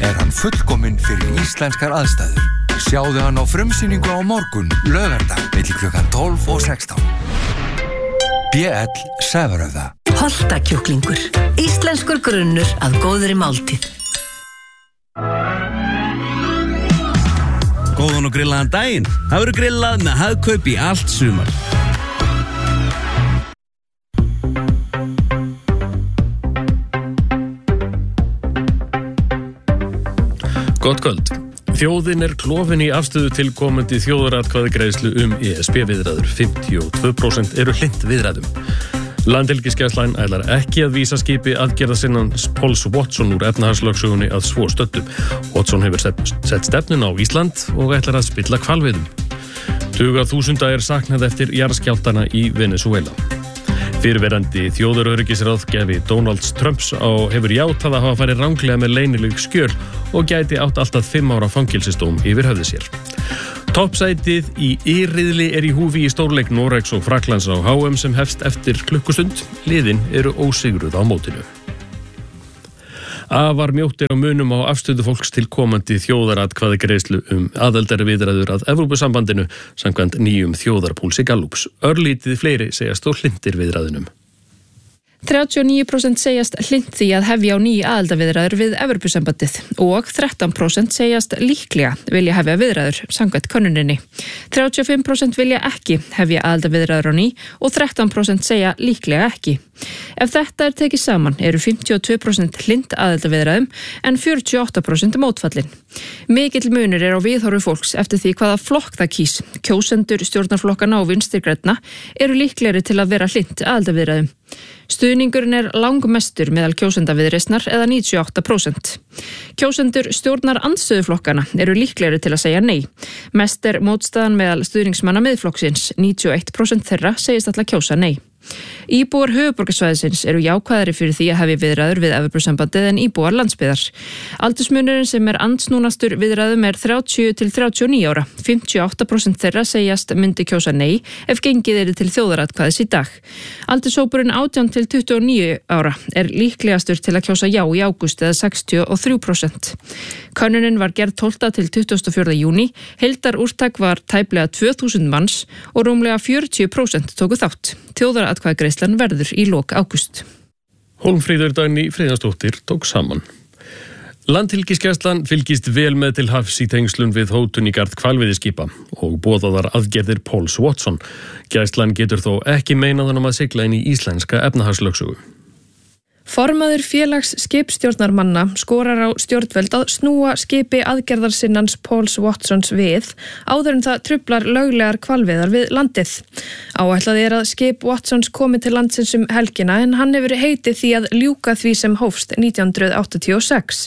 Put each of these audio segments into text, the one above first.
er hann fullkominn fyrir íslenskar aðstæður. Sjáðu hann á frumsýningu á morgun, laugardag, milli klukkan 12 og 16. BL Sævarhöfða. Holtakjúklingur. Íslenskur grunnur að góðri máltíð. Góðan og grillaðan daginn. Það verður grillað með Hagkaup í allt sumar. Gott kvöld. Þjóðin er klofin í afstöðu til komandi þjóðaratkvæðagreiðslu ESB-viðræður. 52% eru hlynnt viðræðum. Landhelgisgæslan ætlar ekki að vísa skipi aðgerðasinnans Pauls Watson úr efnahagslögsögunni að svo stöddu. Watson hefur sett stefnun á Ísland og ætlar að spilla hvalveiðum. Tuga þúsunda er saknað eftir jarðskjálftana í Venezuela. Fyrrverandi þjóðaröryggisráðgjafi Donalds Trumps hefur játað að hafa farið ranglega með leynileg skjöl og gæti átt allt að 5 ára fangelsisdóm yfir höfði sér. Toppsætið í riðli er í húfi í stórleik Noregs og Frakklands á HM sem hefst eftir klukkustund. Liðin eru ósigruð á mótinu. Afar mjótt er á munum á afstöðu fólks til komandi þjóðaratkvæðagreiðslu aðildarviðræður að Evrópusambandinu samkvæmt nýjum þjóðarpúlsi Gallups. Örlítið fleiri segjast þó hlynntir viðræðunum. 39% segjast hlynnt því að hefja á ný aðildarviðræður við Evrópusambandið og 13% segjast líklega vilja hefja viðræður samkvæmt könnuninni. 35% vilja ekki hefja aðildarviðræður á ný og 13% segja líklega ekki. Ef þetta er tekið saman eru 52% hlynnt aðildarviðræðum en 48% mótfallin. Mikill munur er á viðhorfi fólks eftir því hvaða flokk það kýs. Kjósendur stjórnarflokkana og Vinstri grænna eru líklegri til að vera hlynnt aðildarviðræðum. Stuðningurinn er langmestur meðal kjósenda Viðreisnar eða 98%. Kjósendur stjórnar andstöðuflokkana eru líklegri til að segja nei. Mest er mótstaðan meðal stuðningsmanna Miðflokksins. 91% þeirra segist ætla að kjósa nei. Íbúar höfuðborgarsvæðisins eru jákvæðari fyrir því að hefja viðræður við Evrópusambandið en íbúar landsbyggðar. Aldursmunurinn sem er andsnúnastur viðræðum er 30 til 39 ára. 58% þeirra segjast myndi kjósa nei ef gengið er til þjóðaratkvæðis í dag. Aldurshópurinn 18 til 29 ára er líklegastur til að kjósa já í ágúst eða 63%. Könnunin var gerð 12. til 24. júní. Heildarúrtak var tæplega 2000 manns og rúmlega 40% tóku þátt. Þjóðaratkvæðagreiðslan verður í lok ágúst. Hólmfríður Dagný Friðjónsdóttir tók saman. Landhelgisgæslan fylgist vel með til hafs í tengslum við hótun í garð hvalveiðiskipa og boðaðar aðgerðir Pauls Watson. Gæslan getur þó ekki meinað hann að sigla inn í íslenska efnahagslögsögu. Formaður félags skipstjórnarmanna skorar á stjórnvöld að snúa skipi aðgerðarsinnans Pauls Watsons við áður en það truflar löglegar hvalveiðar við landið. Áætlað er að skip Watsons komi til landsins helgina en hann hefur heitið því að ljúka því sem hófst 1986.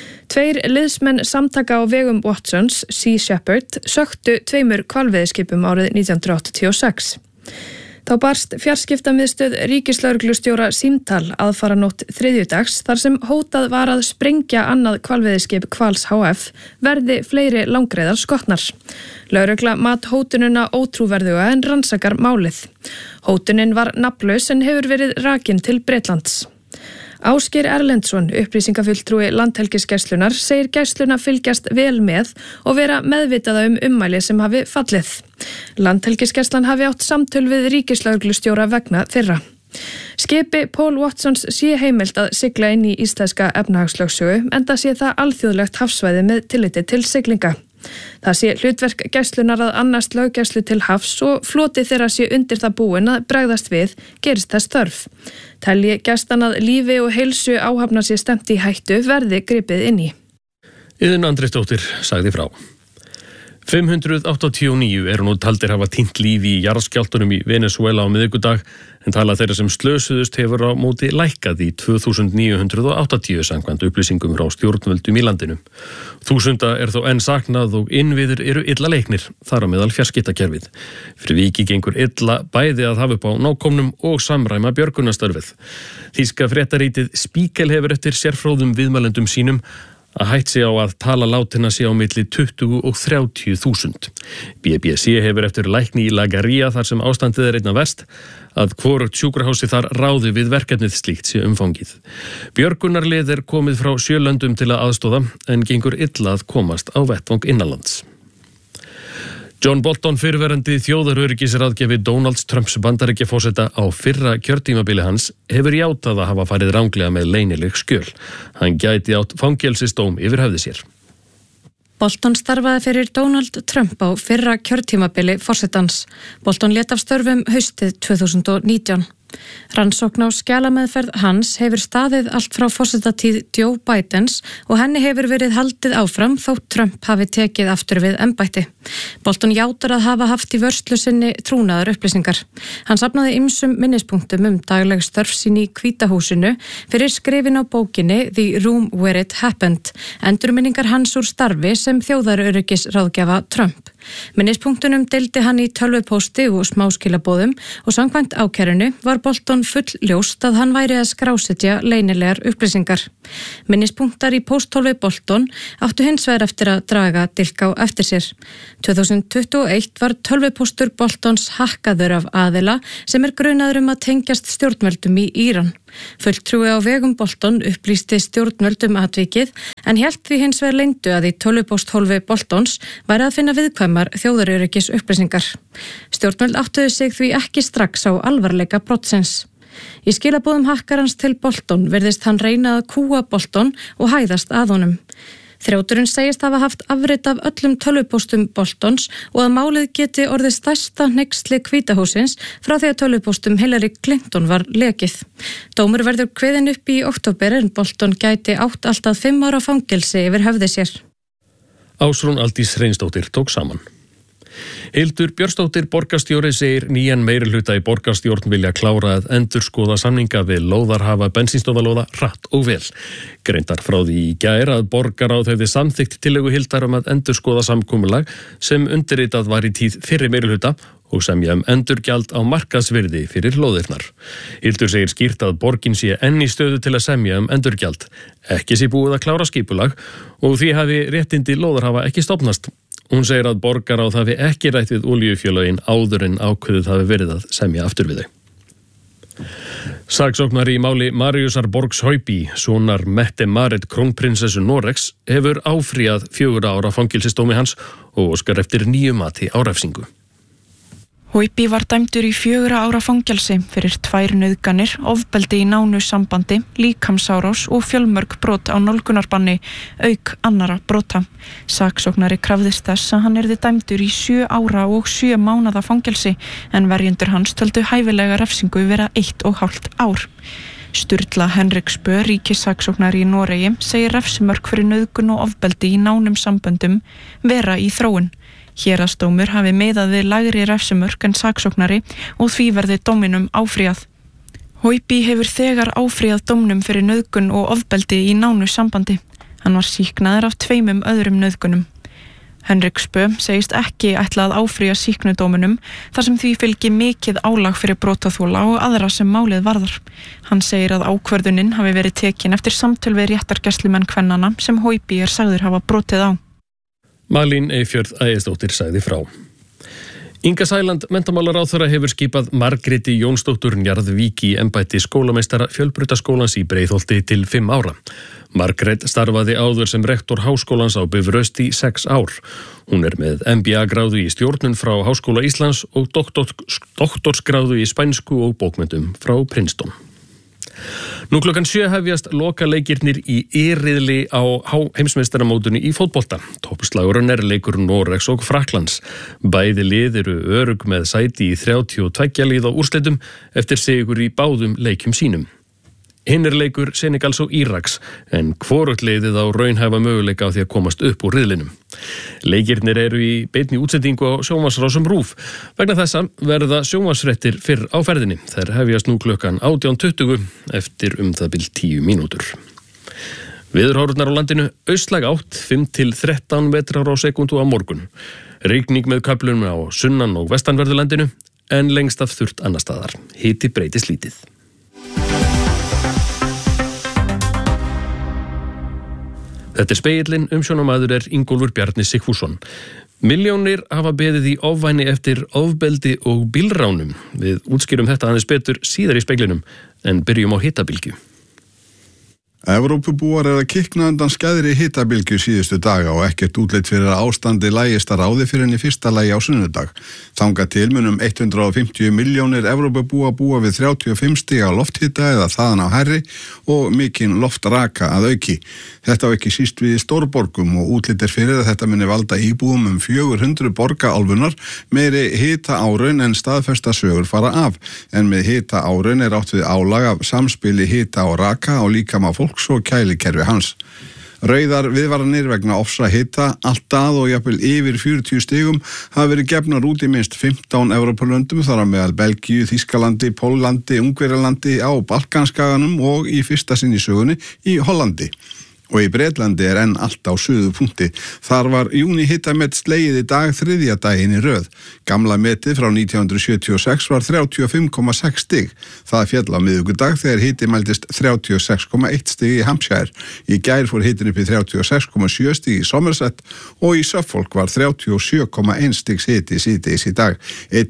2 liðsmenn samtaka á vegum Watsons, Sea Shepherd, söktu 2 hvalveiðiskipum árið 1986. Þá barst fjarskiptamiðstöð ríkislögreglustjóra símtal aðfaranótt þriðjudags þar sem hótað var að sprengja annað hvalveiðiskip Hvals HF verði fleiri langreiðar skotnar. Lögregla mat hótunina ótrúverðuga en rannsakar málið. Hótunin var nafnlaus en hefur verið rakin til Bretlands. Ásgeir Erlendsson, upplýsingafulltrúi Landhelgisgæslunnar, segir gæsluna fylgjast vel með og vera meðvitaða ummæli sem hafi fallið. Landhelgisgæslan hafi átt samtöl við ríkislögreglustjóra vegna þeirra. Skipi Paul Watsons sé heimilt að sigla inn í íslenska efnahagslögsögu enda sé það alþjóðlegt hafsvæði með tilliti til siglinga. Það sé hlutverk gæslunar að annast löggæslu til hafs og floti þeirra sé undir það búin að bregðast við gerist þess þörf. Telji gæslan að lífi og heilsu áhafna sé stemt í hættu verði gripið inn í. Iðunn Andrésdóttir sagði frá. 589 eru nú taldir hafa týnt lífi í jarðskjálftunum í Venezuela á miðvikudag en tala þeirra sem slösuðust hefur á móti lækkað í 2980 samkvæmt upplýsingum frá stjórnvöldum í landinu. Þúsunda er þó enn saknað og innviðir eru illa leiknir, þar á meðal fjarskiptakerfið. Fyrir viki gengur illa bæði að hafa upp á nákomnum og samræma björgunarstörfið. Þýska fréttarítið Spiegel hefur eftir sérfróðum viðmælendum sínum að hætt sé á að tala látinna sé á milli 20 og 30.000. BBC hefur eftir lækni í La Garia þar sem ástandið einna verst að hvorugt sjúkrahúsi þar ráði við verkefnið slíkt sé umfangið. Björgunarlið komið frá 7 löndum til að aðstoða en gengur illa að komast á vettvang innanlands. John Bolton, fyrrverandi þjóðaröryggisráðgjafi Donald Trumps Bandaríkjaforseta á fyrra kjörtímabili hans, hefur játað að hafa farið ranglega með leynileg skjöl. Hann gæti átt fangelsisdóm yfir höfði sér. Bolton starfaði fyrir Donald Trump á fyrra kjörtímabili forsetans. Bolton lét af störfum haustið 2019. Rannsókn á skjalameðferð hans hefur staðið allt frá forsetatíð Joe Bidens og henni hefur verið haldið áfram þótt Trump hafi tekið aftur við embætti. Bolton játar að hafa haft í vörslu sinni trúnaðar upplýsingar. Hann safnaði ýmsum minnispunktum dagleg störf sín í Hvíta húsinu fyrir skrifin á bókinni The Room Where It Happened, endurminningar hans úr starfi sem þjóðaröryggisráðgjafa Trump. Minnispunktunum deildi hann í tölvupósti og smáskilabóðum og samkvæmt ákærinu var Bolton full ljóst að hann væri að skrásetja leynilegar upplýsingar. Minnispunktar í pósthólfi Bolton áttu hins vegar eftir að draga dilk á eftir sér. 2021 var tölvupóstur Boltons hakkaður af aðila sem grunaður að tengjast stjórnvöldum í Íran. Fulltrúi á vegum Bolton upplýsti stjórnvöldum atvikið en hélt því hins vegar leyndu að í tölvupósthólfi Boltons væri að finna viðkvæmar þjóðaröryggis upplýsingar. Stjórnvöld áttuðu sig því ekki strax á alvarleika brotsins. Í skilabóðum hakkarans til Bolton virðist hann reyna að kúga Bolton og hæðast að honum. Þrjóturinn segist hafa haft afrit af öllum tölvupóstum Boltons og að málið geti orðið stærsta hneyksli Hvíta hússins frá því að tölvupóstum Hillary Clinton var lekið. Dómur verður kveðinn upp í október en Bolton gæti átt allt að 5 ára fangelsi yfir höfði sér. Ásrún Aldís Hreinsdóttir tók saman. Hildur Björnsdóttir borgarstjóri segir nýjan meirihluta í borgarstjórn vilja klára að endurskoða samninga við lóðarhafa bensínstöðvalóða hratt og vel. Greindar frá því í gær að borgarráð hefði samþykkt tillögu Hildar að endurskoða samkomulag sem undirritað var í tíð fyrri meirihluta og semja endurgjald á markaðsvirði fyrir lóðirnar. Hildur segir skýrt að borgin sé enn í stöðu til að semja endurgjald. Ekki sé búið að klára skipulag og því hafi réttindi lóðarhafa ekki stofnast. Hún segir að borgarráð hafi ekki rætt við olíufélögin áður en ákveðið hafi verið að semja aftur við þau. Saksóknari í máli Mariusar Borgs Haupi, sonar Mette-Marit krónprinsessu Noregs, hefur áfrýjað 4 ára fangelsisdómi hans og óskar eftir 9 mati á refsingu. Haupi var dæmdur í 4 ára fangelsi fyrir 2 nauðganir, ofbeldi í nánu sambandi, líkamsárás og fjölmörg brot á nálgunarbanni, auk annara brota. Saksóknari krafðist þess að hann yrði dæmdur í 7 ára og 7 mánaða fangelsi en verjendur hans töldu hæfilega refsingu vera 1,5 ár. Sturla Henriksbø, ríkissaksóknari í Noregi, segir refsimörk fyrir nauðgun og ofbeldi í nánum samböndum vera í þróun. Héraðsdómur hafi miðað við lægri refsimörk en saksóknari og því verði dóminum áfrýjað. Haupi hefur þegar áfrýjað dómnum fyrir nauðgun og ofbeldi í nánu sambandi. Hann var sýknaður af 2 öðrum nauðgunum. Henriksbø segist ekki ætla að áfrýja sýknudóminum þar sem því fylgi mikið álag fyrir brotaþola og aðra sem málið varðar. Hann segir að ákvörðunin hafi verið tekin eftir samtöl við réttargæslumenn kvennanna sem Haupi sagður hafa brotið á. Malín Eyfjörð Ægisdóttir sagði frá. Inga Sæland menntamálaráðherra hefur skipað Margréti Jónsdóttur Njarðvík í embætti skólameistara Fjölbrautaskólans í Breiðholti til 5 ára. Margrét starfaði áður sem rektor Háskólans á Bifröst í 6 ár. Hún með MBA-gráðu í stjórnun frá Háskóla Íslands og doktorsgráðu í spænsku og bókmenntum frá Princeton. Nú klukkan 7 hefjast lokaleikirnir í riðli á heimsmeistaramótinu í fótbolta. Toppslagurinn leikur Noregs og Frakklands. Bæði lið eru örugg með sæti í 32 lið á úrslitum eftir sigur í báðum leikjum sínum. Hinn leikur Senegals og Íraks, en hvorugt liðið á raunhæfa möguleika á því að komast upp úr riðlinum. Leikirnir eru í beinni útsendingu á sjónvarpsrásum RÚV. Vegna þessa verða sjónvarpsfréttir fyrr á ferðinni. Þær hefjast nú klukkan 18:20 eftir það bil 10 mínútur. Veðurhorfurnar á landinu, austlæg átt 5 til 13 metrar á sekúndu á morgun. Rigning með köflum á sunnan- og vestanverðu landinu, en lengst af þurrt annars staðar. Hiti breytist lítið. Þetta Spegillinn, umsjónarmaður Ingólfur Bjarni Sigfússon. Milljónir hafa beðið í ofvæni eftir ofbeldi og bílránum. Við útskýrum þetta aðeins betur síðar í Speglinum, en byrjum á hitabylgju. Evrópubúar að kikna undan skæðri hitabylgju síðustu daga og ekkert útlit fyrir að ástandi lægist að ráði fyrir henni fyrsta lagi á sunnudag. Þangað til munum 150 milljónir Evrópubúa búa við 35 stiga lofthita eða þaðan á hærri og mikinn loftraka að auki. Þetta á ekki síst við stórborgum og útlit fyrir að þetta muni valda íbúum 400 borgaálfunar meiri hita áraun en staðfesta sögur fara af. En með hita áraun átt við álag af samspili hita og raka á líkama fólks og kælikerfi hans. Rauðar viðvaranir vegna ofsa hita, allt að og jafnvel yfir 40 stigum hafa verið gefnar út í minnst 15 Evrópulöndum, þar á meðal Belgíu, Þýskalandi, Póllandi, Ungverjalandi, á Balkanskaganum og í fyrsta sinn í sögunni í Hollandi. Og í Bretlandi enn allt á suðupunkti. Þar var júní hitamet slegið í dag þriðja daginn í röð. Gamla metið frá 1976 var 35,6 stig. Það féll á miðvikudag þegar hiti mældist 36,1 stig í Hampshire. Í gær fór hitin upp í 36,7 stig í Somerset og í Suffolk var 37,1 stigs hiti síðdegis í dag,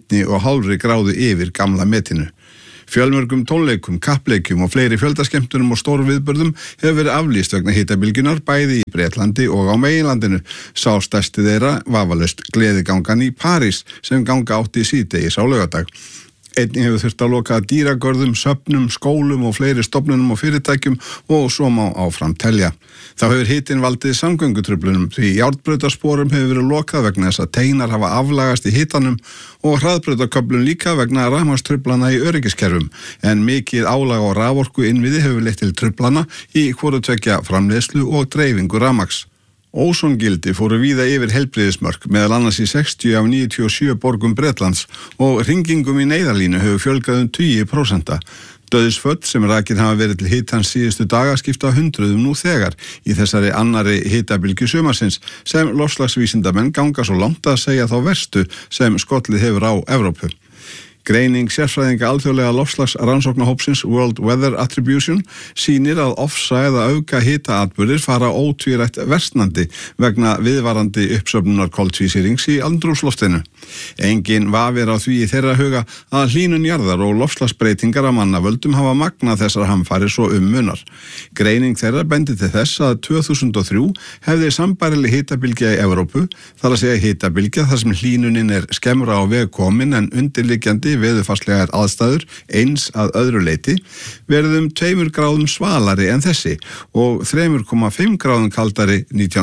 1,5 gráðu yfir gamla metinu. Fjölmörgum tónleikum, kappleikjum og fleiri fjöldaskemmtunum og stórviðburðum hefur verið aflýst vegna hitabylgjunnar bæði í Bretlandi og á meginlandinu. Sá stærsti þeirra vafalaust gleðigangan í París sem ganga átti síðdegis á laugardag. Einnig hefur þurft að loka dýragörðum, söfnum, skólum og fleiri stofnunum og fyrirtækjum og svo má áfram telja. Þá hefur hitinn valdið samgöngutruflunum því járnbrautarsporum hefur verið lokað vegna þess að teinar hafa aflagast í hitanum og hraðbrautarköflun líka vegna rafmagnstruflana í öryggiskerfum, en mikið álag á raforku innviði hefur leitt til truflana í hvoru tveggja framleiðslu og dreifingu rafmagns. Ósongildi fóru víða yfir heilbrigðismörk, meðal annars í 60 af 97 borgum Bretlands og hringingum í neyðarlínu hefur fjölgað 20%. Dauðsföll sem rakin hafa verið til hitans síðustu daga skipta hundruðum nú þegar í þessari annari hitabylgju sumarsins sem loftslagsvísindamenn ganga svo langt að segja þá verstu sem skollið hefur á Evrópu. Greining sérfræðinga alþjóðlega loftslagsrannsóknarhópsins World Weather Attribution sýnir að ofsa eða auka hitaatburðir fara ótvírætt versnandi vegna viðvarandi uppsöfnunar koltvísýrings í andrúmsloftinu. Engin vafir á því í þeirra huga að hlýnun jarðar og loftslagsbreytingar af mannavöldum hafa magnað þessar hamfarir svo munar. Greining þeirra bendir til þess að 2003 hefði sambærileg hitabylgja í Evrópu, þar að segja hitabylgja þar sem hlýnunin skemmra á veg komin en undirliggjandi veðurfarslegar aðstæður eins að öðru leyti verðum 2 gráðum svalari en þessi og 3,5 gráðum kaldari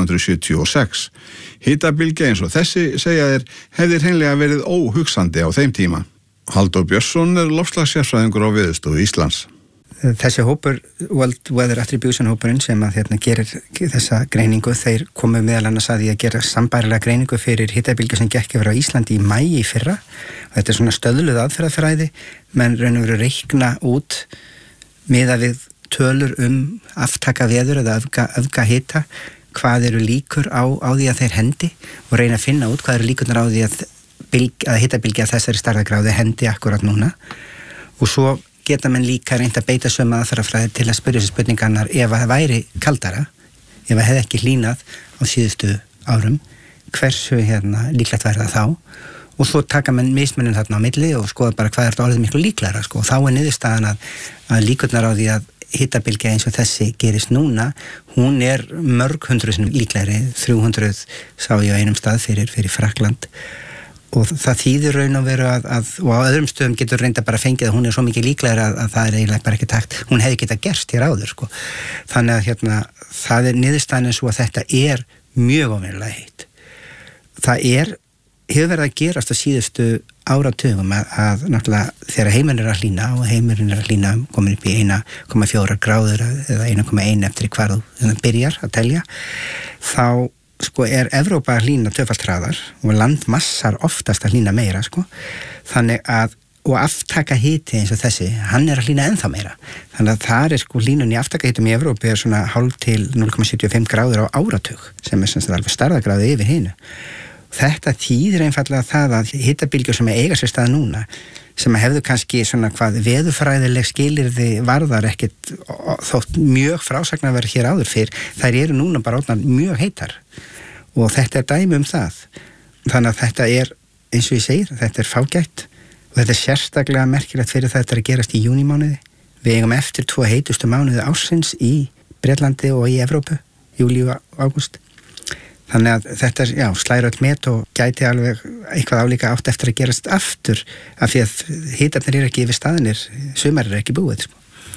1976. Hitabylgja eins og þessi, segja þeir, hefði hreinlega verið óhugsandi á þeim tíma. Halldór Björnsson loftslagssérfræðingur á Veðurstofu Íslands. Þessi hópur, World Weather Attribution hópurinn sem að gerir þessa greiningu, þeir komu meðal annars að því að gera sambærilega greiningu fyrir hitabylgju sem gekk yfir á Íslandi í maí í fyrra. Og þetta svona stöðluð aðferðafræði, menn raun og veru reikna út miðað við tölur aftaka veður eða öfga hita, hvað eru líkur á því að þeir hendi og reyna að finna út hvað eru líkurnar á því að hitabylgja þessari stærðargráðu hendi akkurat núna. Og svo geta menn líka reynt að beita sömu aðferðafræði til að spyrja sér spurningarnar ef það væri kaldara, ef það hefði ekki hlýnað á síðustu árum, hversu líklegt væri það þá? Og svo taka menn mismunum þarna á milli og skoða bara hvað er þetta orðið miklu líklegra. Og þá niðurstaðan að líkurnar á því að hitabylgja eins og þessi gerist núna, hún mörg hundruð líklegri, 300 sá ég á einum stað fyrir Frakkland. Og það þýðir raun og veru að og á öðrum stöðum getur reynda bara fengið að hún svo mikið líklegri að það eiginlega bara ekki takt. Hún hefði getað gerst hér áður, Þannig að það niðurstaðan svo að þetta mjög óvenjulega heitt. Það hefur verið að gerast á síðustu áratugum að náttúrulega þegar heimurinn að hlýna og heimurinn að hlýna komin upp í 1,4 gráður eða 1,1 eftir hvar þú byrjar að telja, þá Evrópa að hlýna tvöfalt hraðar og landmassar oftast að hlýna meira, þannig að og aftaka hiti eins og þessi, hann að hlýna ennþá meira. Þannig að það hlýnun í aftaka hitum í Evrópu svona 0,5 til 0,75 gráður á áratug sem sem alveg stærðargráði yfir hinu. Þetta þýðir einfallega það að hitabylgjur sem eiga sér stað núna, sem hefðu kannski svona hvað veðurfræðileg skilyrði varðar ekkit þótt mjög frásagnaverð hér áður fyrr, þær eru núna bara orðnar mjög heitar og þetta er dæmi það. Þannig að þetta er, eins og ég segir, þetta er fágætt og þetta er sérstaklega merkilegt fyrir þetta að gerast í júnímánuði. Við eigum eftir 2 heitustu mánuði ársins í Bretlandi og í Evrópu, júlí og ágúst. Þannig að þetta er, slæri öll met og gæti alveg eitthvað álíka átt eftir að gerast aftur af því að hitarnir eru ekki yfir staðinir, sumar eru ekki búið.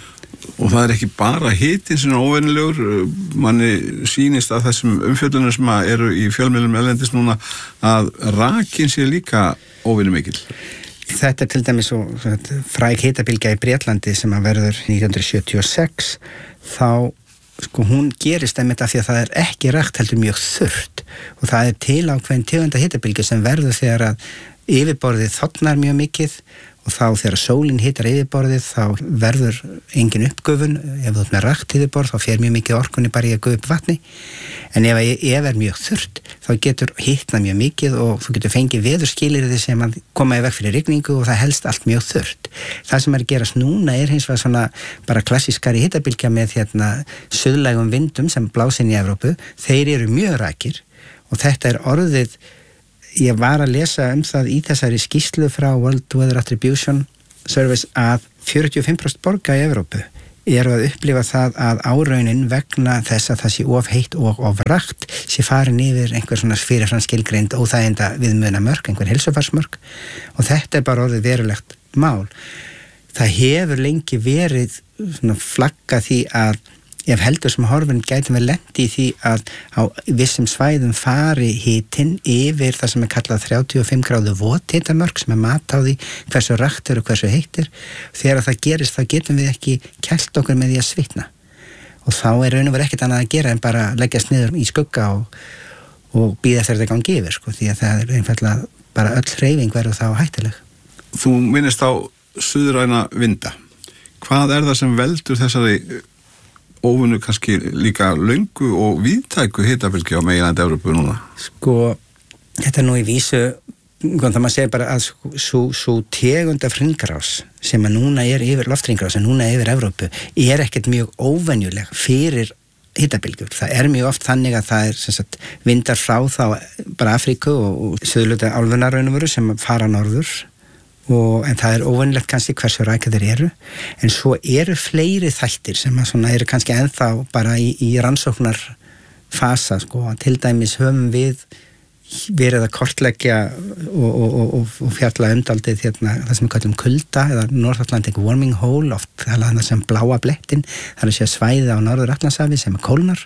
Og það er ekki bara hitin sem er óvenjulegur, manni sýnist að þessum umfjöllunum sem eru í fjölmiðlum erlendis núna að rakin sé líka óvenjumikil. Þetta er til dæmis fræg hitabylgja í Bretlandi sem að verður 1976, þá hún gerist einmitt af því að það er ekki rakt heldur mjög þurrt og það er til ákveðin tegunda hitabylgju sem verður þegar að yfirborðið þornar mjög mikið og þá þegar sólin hitar yfirborðið þá verður engin uppgufun, ef þú ert með rakt yfirborð þá fer mjög mikið orkunni bara í að gufa upp vatni, en ef er mjög þurrt þá getur hitnað mjög mikið og þú getur fengið veðurskilyrði sem að koma í veg fyrir rigningu og það helst allt mjög þurrt. Það sem er að gerast núna er hins vegar svona bara klassískari hitabylgja með suðlægum vindum sem blásin í Evrópu, þeir eru mjög rakir og þetta er orðið. Ég var að lesa það í þessari skýrslu frá World Weather Attribution Service að 45% borga í Evrópu eru að upplifa það að áraunin vegna þess að það sé of heitt og of rakt sé farin yfir einhver svona fyrirfram skilgreind óþæginda viðmunamörk, einhver heilsufarsmörk og þetta er bara orðið verulegt mál. Það hefur lengi verið svona flagga því að ef heldur sem horfin gætum við lendi í því að á vissum svæðum fari hitinn yfir það sem er kallað 35 gráðu vothitamörk sem er mat á því hversu rakt og hversu heitir. Þegar það gerist þá getum við ekki kælt okkur með því að svitna og þá er raun og veru ekkert annað að gera en bara leggjast niður í skugga og bíða eftir þetta gangi yfir því að það er einfaldlega bara öll hreyfing verður þá hættuleg. Þú minnist á suðræna vinda. Hvað er það sem veldur þessari óvunu kannski líka löngu og víðtæku hitabylgju á meginlandi Evrópu núna? Þetta er nú í vísu, það maður segir bara að svo tegund af hringrás sem að núna er yfir lofthringrás sem núna er yfir Evrópu er ekkert mjög óvenjuleg fyrir hitabylgjur. Það er mjög oft þannig að það er sem sagt, vindar frá þá bara Afríku og suðluta álfunnar raun og veru sem fara norður en það er óvenjulegt kannski hversu rækja þeir eru en svo eru fleiri þættir sem að svona eru kannski ennþá bara í rannsóknar fasa til dæmis höfum við verið að kortleggja og fjalla umdaldið það sem við kallum kulda eða North Atlantic Warming Hole oft það sem bláa blettin það er að sé svæði á Norður Atlantshafi sem er kólnar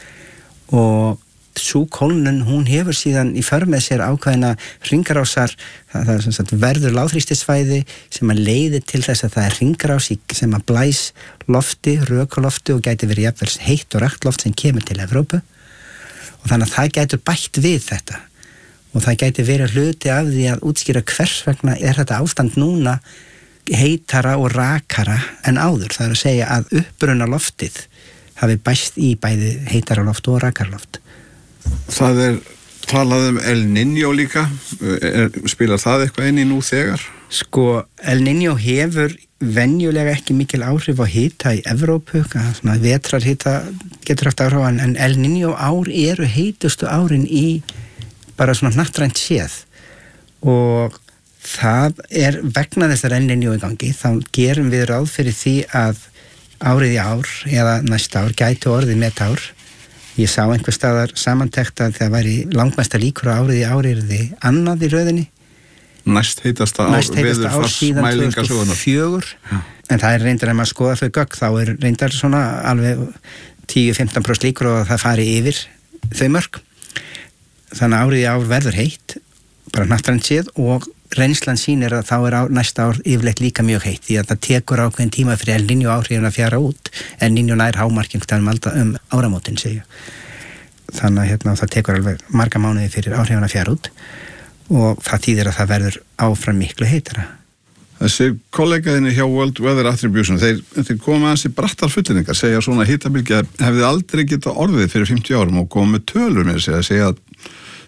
og sú kólnun, hún hefur síðan í för með sér ákveðina hringrásar, það er sem sagt verður lágþrýstisvæði sem að leiði til þess að það er hringrás sem að blæs lofti, rökulofti og gæti verið jafnvel heitt og rakt loft sem kemur til Evrópu og þannig að það gætur bætt við þetta og það gæti verið hluti af því að útskýra hvers vegna er þetta ástand núna heitara og rakara en áður, það er að segja að uppbruna loftið hafi bæst í bæði heitara loft og rakara loft. Það er talað El Niño líka, spilar það eitthvað inn í nú þegar? El Niño hefur venjulega ekki mikil áhrif á hita í Evrópu, svona vetrarhita getur haft áhrif en El Niño ár eru heitustu árin í bara svona hnattrænt séð og það er vegna þessar El Niño í gangi, þá gerum við ráð fyrir því að árið í ár eða næsta ár gæti orðið metár. Ég sá einhver staðar samantekt að það væri langmesta líkur á árið í ári yrði annað í röðinni. Næst heitasta ár síðan 2004 en það er reyndar ef maður skoða þau gögn þá er reyndar svona alveg 10-15% líkur og það fari yfir þau mörk. Þannig að árið í ár verður heitt bara hnattrænt séð og reynslan sýnir að þá er næsta ár yfirleitt líka mjög heitt því að það tekur ákveðin tíma fyrir El Niño áhrifin að fjara út El Niño nær hámarkinn áramótin segja. Þannig að það tekur alveg marga mánuði fyrir áhrifin að fjara út og það þýðir að það verður áfram miklu heitara. Þessi kollegaðinni hjá World Weather Attribution þeir koma að þessi brattar fullyrðingar segja svona hitabylgja hefði aldrei getað orðið fyrir 50 árum og koma með tölur með að segja að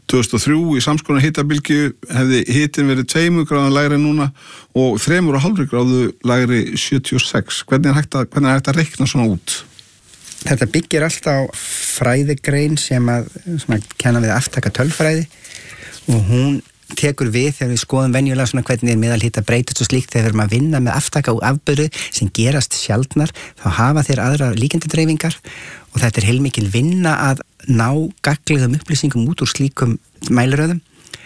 2003 í samskonar hitabilgju hefði hitin verið 2 gráðum lægri núna og 3,5 gráðu lægri 76. Hvernig er hægt að reikna svona út? Þetta byggir alltaf á fræðigrein sem að kenna við aftaka tölfræði og hún tekur við þegar við skoðum venjulega svona hvernig meðalhita breytast og slíkt þegar við erum að vinna með aftaka og afburði sem gerast sjaldnar, þá hafa þeir aðra líkendadreifingar og þetta er heilmikil vinna að ná gagnlegum upplýsingum út úr slíkum mæliröðum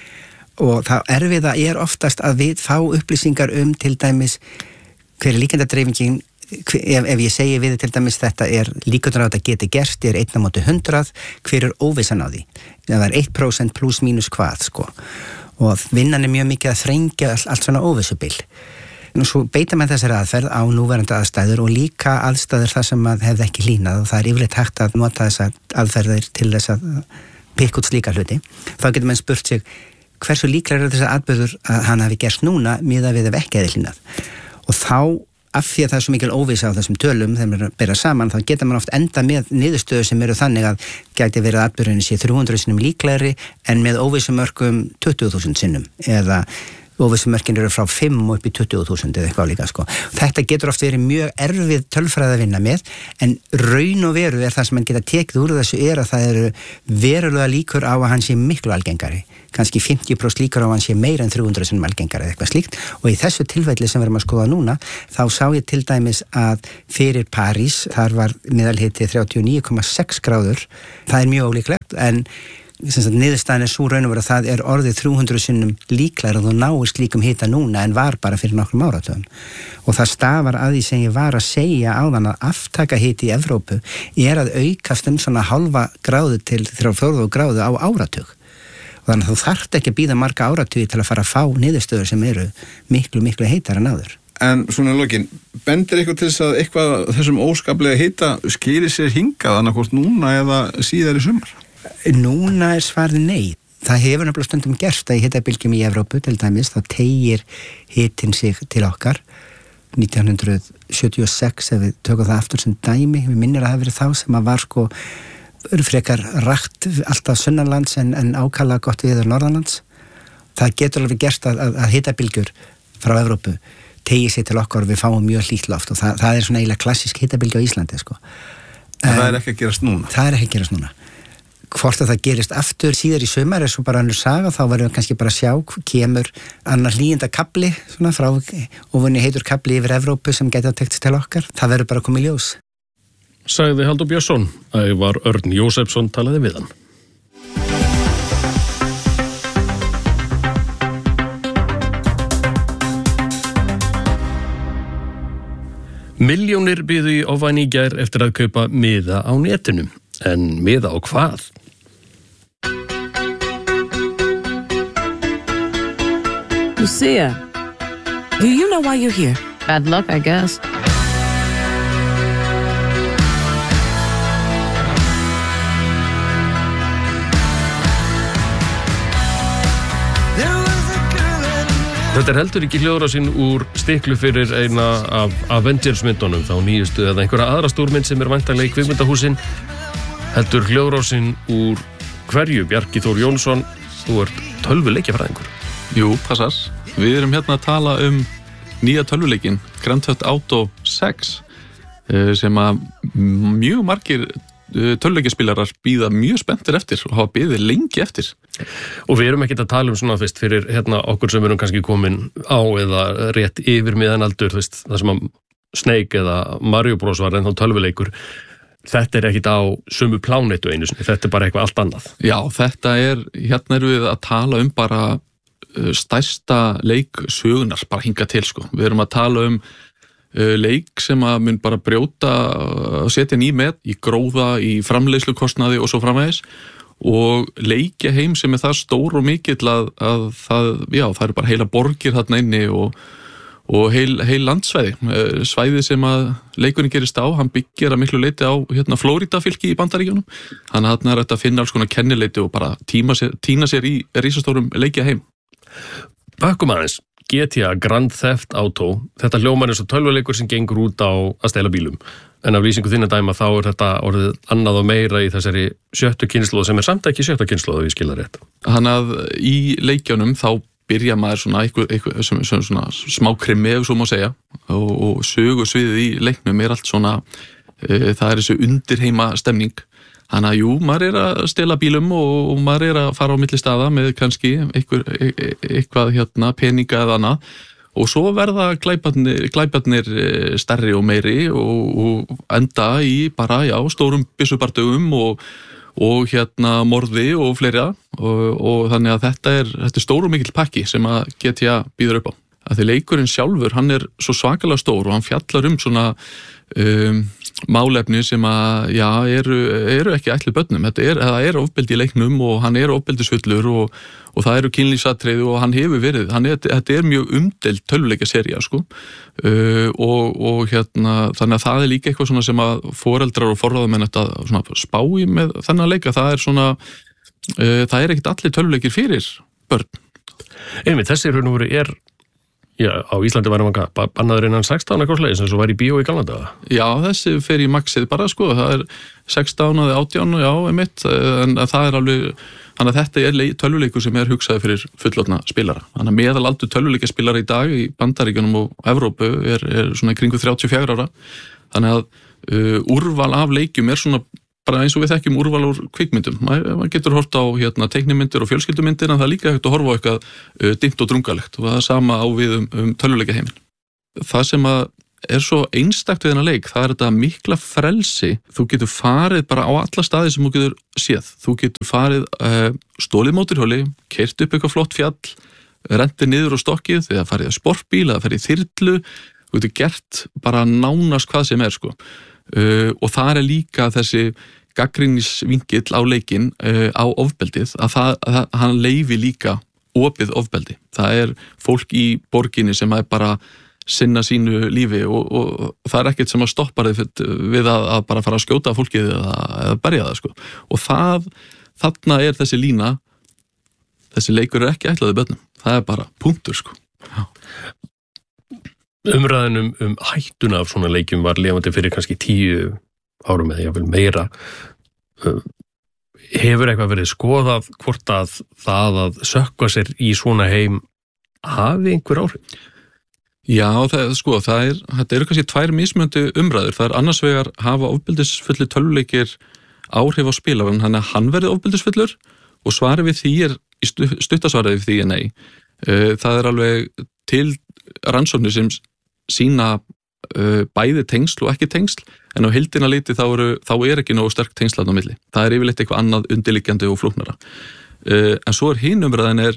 og það erfiða er oftast að við fá upplýsingar til dæmis hver er líkendadreifingin. Ef ég segi við til dæmis þetta er líkurnar á þetta geti gerst er 1/100, hver er óvissan á því? Það er 1% pluss mínus hvað sko og vinnan er mjög mikið að þrengja allt svona óvissubil. Nú svo beita með þessari aðferð á núverandi aðstæður og líka aðstæður þar sem að hefði ekki hlýnað og það er yfirleitt hægt að nota þessar aðferðir til þess að pikka út slíka hluti. Þá getur mann spurt sig hversu líklega er þessar atburður að hann hafi gerst núna miðað við ef ekki hefði hlýnað. Og þá af því að það er svo mikil óvissa á þessum tölum þegar maður bera saman, þá getur maður oft enda með niðurstöðu sem eru þannig að gæti verið að atburðurinn sé 300 sinnum líklegri en með óvissumörkum 20.000 sinnum eða óvissumörkin eru frá 5 og upp í 20.000 eða eitthvað líka sko. Þetta getur oft verið mjög erfið tölfræði að vinna með en raun og veru er það sem mann geta tekið úr þessu er að það eru verulega líkur á að hann sé miklu algengari, kannski 50% líkur á að hann sé meira en 300 sinnum algengari eða eitthvað slíkt og í þessu tilfelli sem við erum að skoða núna þá sá ég til dæmis að fyrir París þar var meðalhiti 39,6 gráður, það er mjög ólíklegt en niðurstaðan er svo raun og veru að það er orðið 300 sinnum líklegra og þú náir slíkum hita núna en var bara fyrir nokkrum áratugum og það stafar að því sem ég var að segja áðan að aftaka hiti í Evrópu er að aukast svona 0,5 gráðu til 3,4 gráðu á áratug og þannig að þú þarft ekki að bíða marga áratugi til að fara að fá niðurstöður sem eru miklu heitar en áður. En svona lokin, bendir eitthvað til þess að eitthvað þessum óskaplega hita skýrir sér hingað annarkvort núna eða síðar í sumar? Núna er svarið nei. Það hefur nefnilega stundum gerst að í hitabilgjum í Evrópu til dæmis, þá teygir hitin sig til okkar 1976 ef við tökum það aftur sem dæmi, við minnir að það hafi verið þá sem að var sko frekar rakt alltaf sunnanlands en ákala gott viður norðanlands. Það getur alveg gerst að hitabilgjur frá Evrópu teygir sig til okkar og við fáum mjög hlýtt loft og það er svona eiginlega klassísk hitabilgja á Íslandi sko. En það er ekki að gerast núna? Það er ekki að gerast núna. Hvort að það gerist aftur síðar í sumar er svo bara önnur saga, þá verðum við kannski bara að sjá kemur annar hlýjenda kabli svona frá ofunni heitur kabli yfir Evrópu sem gæti að tekst til okkar, það verður bara að koma í ljós. Sagði Halldór Björnsson, Ævar Örn Jósefsson talaði við hann. Milljónir biðu í ofvæni í gær eftir að kaupa miða á netinu. En miða á hvað? Lucia, do you know why you're here? Bad luck, I guess. Þetta er heldur ekki hljóðrásinn úr stiklu fyrir eina af Avengers-myndunum, þá nýjustu eða einhverja aðra stórmynd sem er væntanlega í kvikmyndahúsin. Heldur hljóðrásinn úr hverju? Bjarki Þór Jónsson, þú ert tölvuleikjafræðingur. Jú, passar. Við erum hérna að tala nýja tölvuleikin, Grand Theft Auto 6, sem að mjög margir tölvuleikjaspilarar bíða mjög spenntir eftir og hafa beðið lengi eftir. Og við erum ekkert að tala svona fyrst fyrir okkur sem erum kannski komin á eða rétt yfir miðanaldur, það sem að Snake eða Mario Bros var ennþá tölvuleikur. Þetta er ekkert á sömu plánetu einu sinni, þetta er bara eitthvað allt annað. Já, þetta hérna erum við að tala bara stærsta leik sögunar, bara hinga til sko. Við erum að tala leik sem að mun bara brjóta að setja ný met í gróða, í framleiðslukostnaði og svo framvegis og leikja heim sem það stór og mikill að það eru bara heila borgir þarna inni og heil landsvæði. Svæði sem að leikurinn gerist á, hann byggir að miklu leiti á Florida fylki í Bandaríkjunum. Þannig að þarna er þetta að finna alls konar kennileiti og bara tína sér í risastórum leikja heim. Bakkum aðeins, GTA Grand Theft Auto, þetta hljómar eins og tölvuleikur sem gengur út á að stela bílum. En af lýsingu þinna dæma þá þetta orðið annað og meira í þessari 7. kynslóð sem samt ekki 7. kynslóð ef ég skil það rétt. Þannig að í leikjunum þá byrja maður svona eitthvað svona smá krimi ef svo má segja og sögursviðið í leiknum allt svona, það þessu undirheima stemning. Þannig að jú, maður að stela bílum og maður að fara á milli staða með kannski eitthvað peninga eða annað og svo verða glæparnir stærri og meiri og enda í bara, stórum byssubardögum og morði og fleira og þannig að þetta er stór og mikill pakki sem að GTA býður upp á. Að því leikurinn sjálfur, hann svo svakalega stór og hann fjallar svona málefni sem að, eru ekki ætluð börnum. Það ofbeldi í leiknum og hann ofbeldisfullur og það eru kynlífsatriði og hann hefur verið, þetta mjög umdeild tölvuleikjasería, sko. Og þannig að það líka eitthvað svona sem að foreldrar og forráðamenn þetta spá í með þennan leika, það svona, það ekkert allir tölvuleikir fyrir börn. Einmitt, þessi raunúri á Íslandi var hann bannaður innan 16 eitthvað slegis eins og var í bíó í gamla daga. Já, þessi fer í maxið bara, sko, það 16 eða 18, einmitt, en það alveg, þannig að þetta tölvuleikur sem hugsaði fyrir fullorðna spilara. Þannig að meðalaldur tölvuleikjaspilara í dag í Bandaríkjunum og Evrópu svona kringu 34 ára. Þannig að úrval af leikjum svona bara eins og við þekkjum úrval úr kvikmyndum. Maður getur hort á teiknimyndir og fjölskyldumyndir en það líka hægt að horfa á eitthvað dimmt og drungalegt og það sama á við tölvuleikjaheiminn. Það sem svo einstakt við þennan leik, það þetta mikla frelsi. Þú getur farið bara á alla staði sem þú getur séð. Þú getur farið stólið mótorhjóli, keyrt upp eitthvað flott fjall, rentið niður á stokkið, þegar farið á sportbíl eða farið í þyrlu. Þú getur gert bara nánast hvað sem sko. Og það líka þessi gagnrýnisvingill á leikinn á ofbeldið að hann leyfi líka opið ofbeldi. Það fólk í borginni sem bara sinna sínu lífi og það ekkert sem að stoppa þið við að bara fara að skjóta fólkið eða berja það, sko. Og þarna þessi lína, þessi leikur ekki ætlaði börnum. Það bara punktur, sko. Já. Umræðin hættuna af svona leikjum var lifandi fyrir kannski 10 árum eða jafnvel meira. Hefur eitthvað verið skoðað hvort að það að sökkva sér í svona heim hafi einhver áhrif? Já, þetta kannski 2 mismunandi umræður. Það annars vegar hafa ofbeldisfullir tölvuleikir áhrif á spilarann, þannig að hann verði ofbeldisfullur og svarið við því í stuttasvarið við því nei. Það alveg til rannsóknir sem sína bæði tengsl og ekki tengsl, en á heildina liti þá ekki nógu sterk tengsl á milli. Það yfirleitt eitthvað annað undirliggjandi og flóknara. En svo hin umræðan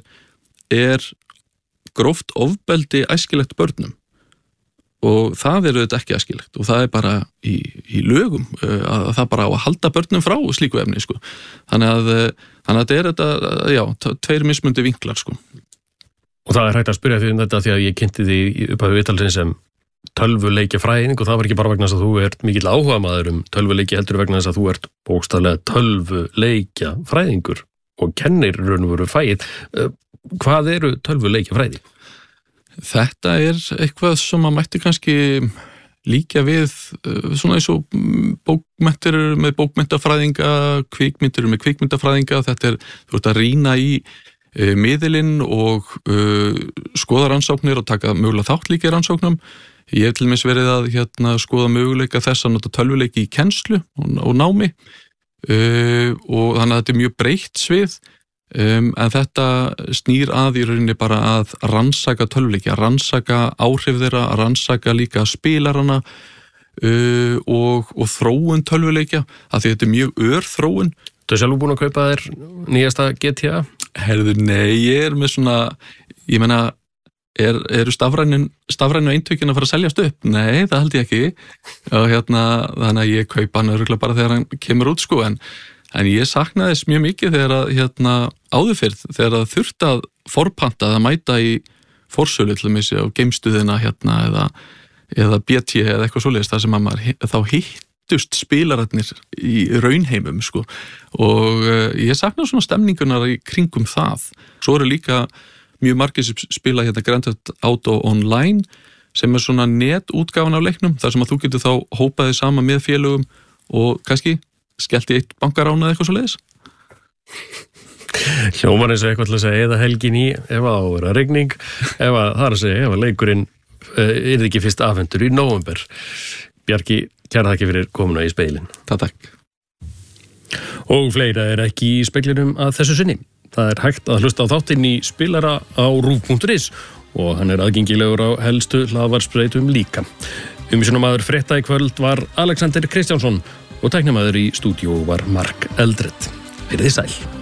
gróft ofbeldi æskilegt börnum og það auðvitað ekki æskilegt og það bara í lögum að það bara á að halda börnum frá slíku efni, sko. Þannig að þetta 2 mismundi vinklar, sko. Og það hægt að spyrja því þetta því að ég kynnti því upp á viðtalsins sem tölvuleikjafræðing og það var ekki bara vegna þess að þú ert mikill áhugamaður tölvuleiki, heldur vegna þess að þú ert bókstaflega tölvuleikjafræðingur og kennir raun og veru fæið. Hvað tölvuleikjafræði? Þetta eitthvað sem að mætti kannski líka við svona eins og bókmenntir með bókmenntafræðinga, kvikmyndir með kvikmyndafræðinga. Þetta þú ert að rýna í miðilinn og skoða rannsóknir og taka mögulega þátt líka í rannsóknum. Ég hef til dæmis verið að skoða möguleika þess að nota tölvuleiki í kennslu og námi og þannig að þetta mjög breytt svið en þetta snýr í rauninni bara að rannsaka tölvuleiki, að rannsaka áhrif þeirra, að rannsaka líka spilarana og þróun tölvuleikja, að því þetta mjög þróun. Þú sjálf búin að kaupa þér nýjasta GTA? Herðu, nei, ég með svona, ég meina, eru stafrænu eintökin að fara að seljast upp? Nei, það held ég ekki. Og þannig að ég kaupa hann örugglega bara þegar hann kemur út, sko, en ég saknaði þess mjög mikið þegar áður fyrr, þegar það þurfti að forpanta að mæta í forsölu til að misja á geimstuðina eða BT eða eitthvað svoleiðis, þar sem að maður þá hittust spilararnir í raunheimum, sko, og ég saknaði svona stemningunar í kringum það. Svo líka mjög margir sem spila hérna Grand Theft Auto Online sem svona netútgáfan af leiknum þar sem að þú getur þá hópaði saman með félögum og kannski skellt í eitt bankarán eða eitthvað svo leiðis. Hljómar eins og eitthvað til að segja eða helgin í ef að vera regning, ef að leikurinn yrði ekki fyrst afhentur í nóvember. Bjarki, kæra þakki fyrir komuna í speilin. Takk. Og fleira ekki í speglinum að þessu sinni. Það hægt að hlusta á þáttinn í spilara á rúv.is og hann aðgengilegur á helstu hlaðvarpsbreytum líka. Umsjónarmaður frétta í kvöld var Alexander Kristjánsson og tæknamaður í stúdíó var Mark Eldred. Verið þið sæl.